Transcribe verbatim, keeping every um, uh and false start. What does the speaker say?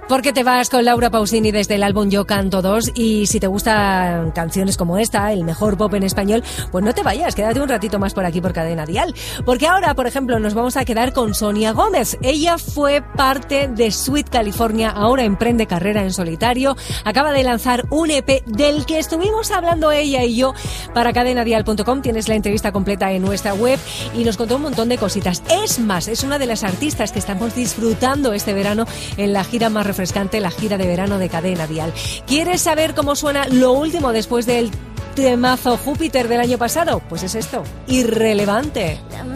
Porque te vas con Laura Pausini desde el álbum Yo Canto dos, y si te gustan canciones como esta, el mejor pop en español, pues no te vayas, quédate un ratito más por aquí por Cadena Dial. Porque ahora, por ejemplo, nos vamos a quedar con Sonia Gómez. Ella fue parte de Sweet California, ahora emprende carrera en solitario, acaba de lanzar un E P del que estuvimos hablando ella y yo para cadena dial punto com. Tienes la entrevista completa en nuestra web y nos contó un montón de cositas. Es más, es una de las artistas que estamos disfrutando este verano en la gira más refrescante, la gira de verano de Cadena Dial. ¿Quieres saber cómo suena lo último después del temazo Júpiter del año pasado? Pues es esto, Irrelevante.